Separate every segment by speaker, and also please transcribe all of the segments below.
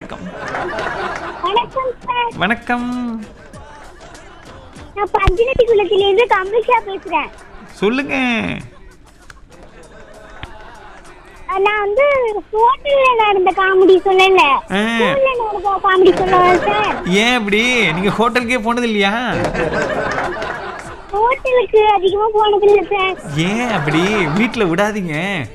Speaker 1: வணக்கம்.
Speaker 2: வணக்கம் சார்.
Speaker 1: வணக்கம்.
Speaker 2: நான் பஞ்சநதி குளத்திலிருந்து கமலிஷா பேசுறேன்.
Speaker 1: சொல்லுங்க.
Speaker 2: நான் வந்து ஹோட்டல்ல நடந்த காமெடி சொல்லல, ஸ்கூல்ல நடந்த காமெடி சொல்லுவேன் சார்.
Speaker 1: ஏன் அப்படி? நீங்க ஹோட்டலுக்கே போனது இல்லையா?
Speaker 2: ஹோட்டலுக்கு அதிகமா போனது இல்ல சார்.
Speaker 1: ஏன் அப்படி? வீட்ல விடாதீங்க.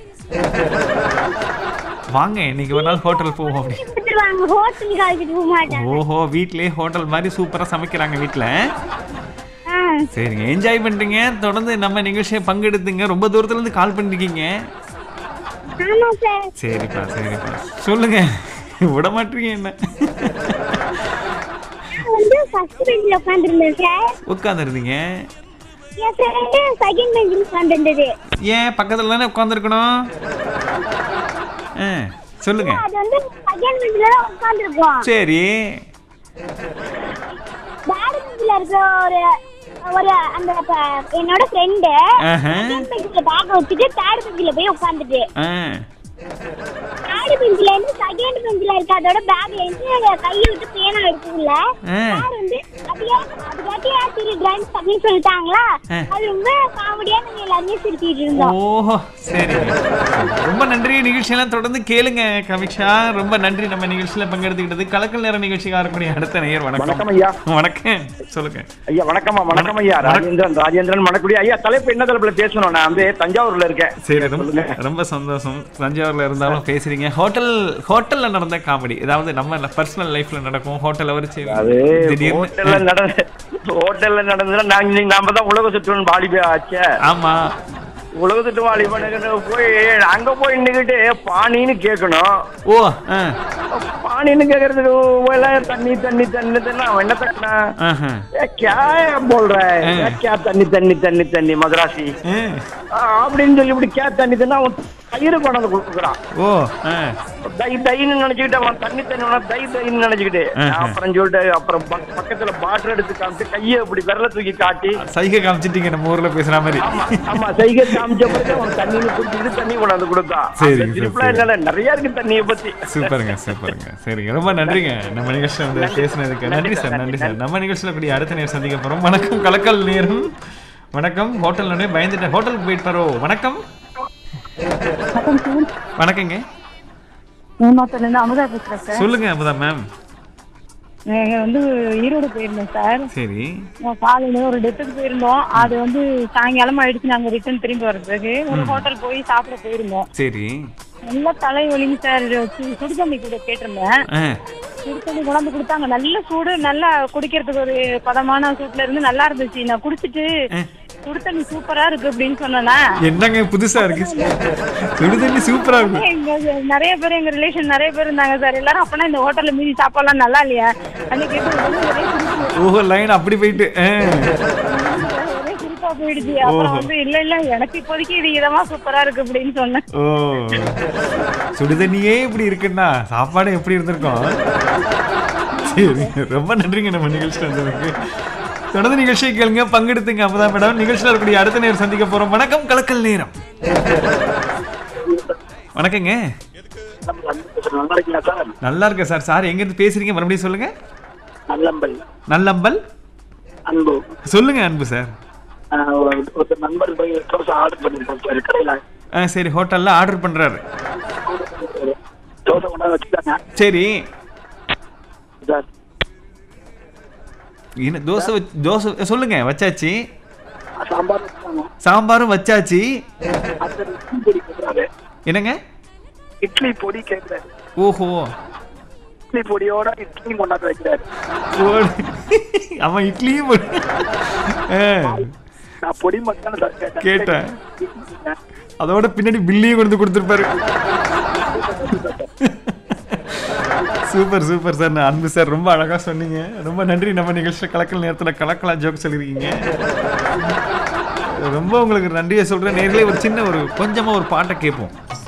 Speaker 1: வாங்க இன்னைக்கு ஒரு நாள் ஹோட்டல் போவோம் அப்படி.
Speaker 2: ஹோட்டலுக்கு அழைச்சிட்டு போக மாட்டாங்க.
Speaker 1: ஓஹோ, வீட்லயே ஹோட்டல் மாதிரி சூப்பரா சமைக்கிறாங்க வீட்ல. சரிங்க, என்ஜாய் பண்றீங்க. தொடர்ந்து நம்ம நிகழ்ச்சியை பங்கெடுத்துங்க. ரொம்ப தூரத்துல இருந்து கால் பண்ணிருக்கீங்க.
Speaker 2: ஆமா சார்.
Speaker 1: சரிப்பா சரிப்பா, சொல்லுங்க. விட மாட்டீங்க என்ன?
Speaker 2: வந்து ஃபர்ஸ்ட் பெஞ்ச்ல உட்கார்ந்திருந்தேன் சார்.
Speaker 1: உட்கார்ந்திருந்தீங்க.
Speaker 2: என் ஃப்ரெண்ட் செகண்ட் பெஞ்ச்ல உட்கார்ந்திருந்தது.
Speaker 1: ஏன் பக்கத்துல தானே உட்கார்ந்திருக்கணும்? சொல்லுங்க.
Speaker 2: அது வந்து செகண்ட் பெஞ்ச்ல தான் உட்கார்ந்திருக்கோம்.
Speaker 1: சரி.
Speaker 2: பேக் பெஞ்ச்ல இருக்க ஒரு அந்த என்னோட ஃப்ரெண்ட் செகண்ட் பெஞ்ச்ல பேக் வச்சுட்டு தேர்ட் பெஞ்ச்ல போய் உட்கார்ந்துட்டு தேர்ட் பெஞ்ச்ல இருந்து செகண்ட் பெஞ்ச்ல இருக்க அதோட பேக்ல இருந்து கையை விட்டு பேனா எடுக்கல. சார் வந்து அதுக்காட்டியா சரி டிராயிங் பண்ணி சொல்லிட்டாங்களா. அது ரொம்ப காமெடியா நாங்க எல்லாருமே சிரிச்சிட்டு இருந்தோம்.
Speaker 1: ஓஹோ, சரி. ரொம்ப நன்றி. நிகழ்ச்சியெல்லாம் தொடர்ந்து கேளுங்க கவிக்ஷா. ரொம்ப நன்றி நம்ம நிகழ்ச்சியில பங்கெடுத்துக்கிட்டது. கலக்கல் நேர நிகழ்ச்சிக்கு வரக்கூடிய அடுத்த நேயர். வணக்கம்
Speaker 3: ஐயா.
Speaker 1: வணக்கம், சொல்லுங்க
Speaker 3: ஐயா. வணக்கம் ஐயா. ராஜேந்திரன் மணக்குடி ஐயா. தலைப்பு என்ன தலைப்புல பேசணும்? நான் வந்து தஞ்சாவூர்ல இருக்கேன்.
Speaker 1: சரி, ரொம்ப சந்தோஷம். தஞ்சாவூர்ல இருந்தாலும் பேசுறீங்க. ஹோட்டல்ல நடந்த காமெடி, அதாவது நம்ம பர்சனல் லைஃப்ல நடக்கும். ஹோட்டல்ல வச்சு
Speaker 3: ஹோட்டல்ல நடந்ததுன்னா நாம தான் உலக சுற்றுலா வாலிபே ஆச்சு.
Speaker 1: ஆமா,
Speaker 3: உலக சுற்று வாலிபனுக்கு போய் அங்க போய் நின்னுக்கிட்டு பானின்னு கேட்கணும்.
Speaker 1: ஓ,
Speaker 3: பானின்னு கேக்குறதுக்கு தண்ணி தண்ணி தண்ணி தண்ணி அவன் என்ன தட்டினா போல்ற தண்ணி தண்ணி தண்ணி தண்ணி மதராசி அப்படின்னு சொல்லி இப்படி தண்ணி தண்ணி அவன் கயிறு கொண்டாந்து கொடுக்குறான்.
Speaker 1: ஓ,
Speaker 3: தைன்னு நினைச்சுக்கிட்டு அவன் தண்ணி தண்ணி தைன்னு நினைச்சுக்கிட்டு அப்புறம் சொல்லிட்டு அப்புறம் பக்கத்துல பாட்டில் எடுத்து காமிச்சு கையை இப்படி விரல தூக்கி காட்டி
Speaker 1: சைகை காமிச்சிட்டீங்க நம்ம ஊர்ல பேசுற மாதிரி.
Speaker 3: ஆமா, சைகை காமிச்ச பிறகு அவன் தண்ணி குடிச்சிட்டு தண்ணி கொண்டாந்து கொடுத்தான். நிறைய இருக்கு தண்ணியை பத்தி.
Speaker 1: சூப்பருங்க சூப்பருங்க. சரிங்க, ரொம்ப நன்றிங்க நம்ம நிகழ்ச்சியில வந்து பேசுனதுக்கு. நன்றி சார், நன்றி சார். நம்ம நிகழ்ச்சியில கூடிய அடுத்த நேரம் சந்திக்க போறோம். வணக்கம் கலக்கல் நேரம். வணக்கம். ஹோட்டல் பயந்துட்டேன், ஹோட்டலுக்கு போயிட்டு வணக்கம். வணக்கங்க.
Speaker 4: அமுதா பேசுறேன் சார்.
Speaker 1: சொல்லுங்க அமுதா மேம்.
Speaker 4: வந்து ஈரோடு போயிருந்தோம் சார்.
Speaker 1: சரி.
Speaker 4: காலையில ஒரு டெத்துக்கு போயிருந்தோம். அது வந்து சாயங்காலம் ஆயிடுச்சு. நாங்க ரிட்டர்ன் திரும்பி வர்றதுக்கு ஒரு ஹோட்டல் போய் சாப்பிட போயிருந்தோம்.
Speaker 1: சரி.
Speaker 4: நல்ல தலைவலிங்க சார். சுடுதண்ணி கூட கேட்டிருந்தேன். சுடுதண்ணி கொண்டாந்து கொடுத்தாங்க. நல்ல சூடு, நல்லா குடிக்கிறதுக்கு ஒரு பதமான சூட்ல இருந்து நல்லா இருந்துச்சு. நான் குடிச்சிட்டு சுடுதண்ணி சூப்பரா இருக்கு அப்படின்னு சொன்னா
Speaker 1: என்னங்க புதுசா இருக்கு, சுடுதண்ணி சூப்பரா இருக்கு.
Speaker 4: நிறைய பேர் எங்க ரிலேஷன் நிறைய பேர் இருந்தாங்க சார். எல்லாரும் அப்பனா இந்த ஹோட்டல்ல மீதி சாப்பாடுலாம் நல்லா இல்லையா அன்னைக்கு
Speaker 1: ஓஹோ, லைன் அப்படி போயிட்டு
Speaker 4: ஒரே சிரிப்பா போயிடுச்சு. அப்புறம் வந்து இல்ல எனக்கு இப்போதைக்கு இது இதமா சூப்பரா இருக்கு அப்படின்னு சொன்னேன்.
Speaker 1: ஓ, சுடுதண்ணியே இப்படி இருக்குன்னா சாப்பாடு எப்படி இருந்திருக்கும். சரி, ரொம்ப நன்றிங்க நம்ம நிகழ்ச்சி வந்ததுக்கு. தொடர்ந்து நிகழ்ச்சியை கேளுங்க, பங்கெடுத்துங்க. அப்பதான் மேடம் நிகழ்ச்சியில் இருக்கக்கூடிய அடுத்த நேரம் சந்திக்க போறோம். வணக்கம் கலக்கல் நேரம். வணக்கங்க. நல்லா இருக்கேன் சார். சார் எங்க இருந்து பேசுறீங்க? மறுபடியும் சொல்லுங்க.
Speaker 3: நல்லம்பல்.
Speaker 1: நல்லம்பல்
Speaker 3: அன்பு.
Speaker 1: சொல்லுங்க அன்பு சார்.
Speaker 3: ஒரு நண்பர் போய் தோசை ஆர்டர் பண்ணிருக்காரு கடையில.
Speaker 1: சரி, ஹோட்டல்ல ஆர்டர் பண்றாரு.
Speaker 3: தோசை கொண்டாந்து வச்சுட்டாங்க.
Speaker 1: சரி.
Speaker 3: சார்
Speaker 1: தோசை சொல்லுங்க, வச்சாச்சு.
Speaker 3: சாம்பாரும்
Speaker 1: வச்சாச்சு. என்னங்க?
Speaker 3: இட்லி பொடி கேட்கிறாரு.
Speaker 1: ஓஹோ,
Speaker 3: இட்லி பொடியோட இட்லி கொண்டாந்து வைக்கிறாரு.
Speaker 1: அவன் இட்லியும்
Speaker 3: நான் பொடி மட்டும்
Speaker 1: கேட்டேன். அதோட பின்னாடி பில்லையும் கொண்டு கொடுத்துருப்பாரு. Super super sir. அன்பு சார், ரொம்ப அழகா சொன்னீங்க. ரொம்ப நன்றி. நம்ம நிகழ்ச்சியில் கலக்கல் நேரத்தில் கலக்கலாம் ஜோக் சொல்லியிருக்கீங்க. ரொம்ப உங்களுக்கு நன்றியை சொல்றேன். நேரிலே ஒரு சின்ன கொஞ்சமா ஒரு பாட்டை கேட்போம்.